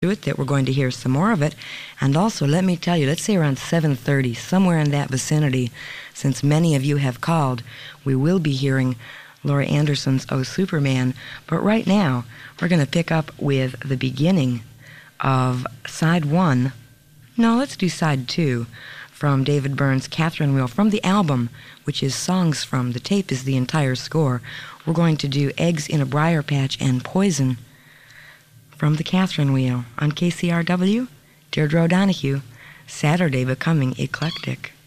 it that we're going to hear some more of it. And also, let me tell you, let's say around 7:30, somewhere in that vicinity, since many of you have called, we will be hearing Laura Anderson's Oh Superman. But right now, we're going to pick up with the beginning of side 1. No, let's do side 2 from David Byrne's Catherine Wheel from the album, which is Songs From. The tape is the entire score. We're going to do Eggs in a Briar Patch and Poison from the Catherine Wheel on KCRW. Deirdre O'Donoghue, Saturday Becoming Eclectic.